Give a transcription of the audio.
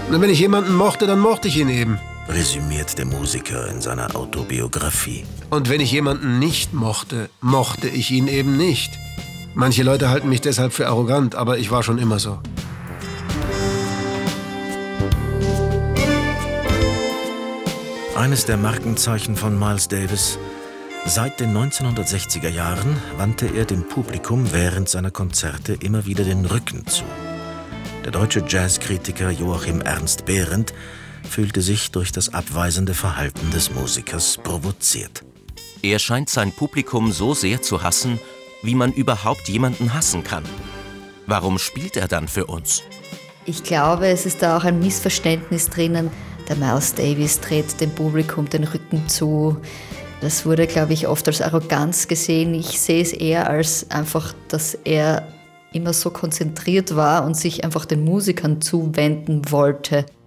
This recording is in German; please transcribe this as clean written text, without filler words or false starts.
Und wenn ich jemanden mochte, dann mochte ich ihn eben. Resümiert der Musiker in seiner Autobiografie. Und wenn ich jemanden nicht mochte, mochte ich ihn eben nicht. Manche Leute halten mich deshalb für arrogant, aber ich war schon immer so. Eines der Markenzeichen von Miles Davis: seit den 1960er Jahren wandte er dem Publikum während seiner Konzerte immer wieder den Rücken zu. Der deutsche Jazzkritiker Joachim Ernst Behrendt fühlte sich durch das abweisende Verhalten des Musikers provoziert. Er scheint sein Publikum so sehr zu hassen, wie man überhaupt jemanden hassen kann. Warum spielt er dann für uns? Ich glaube, es ist da auch ein Missverständnis drinnen. Der Miles Davis dreht dem Publikum den Rücken zu. Das wurde, glaube ich, oft als Arroganz gesehen. Ich sehe es eher als einfach, dass er immer so konzentriert war und sich einfach den Musikern zuwenden wollte.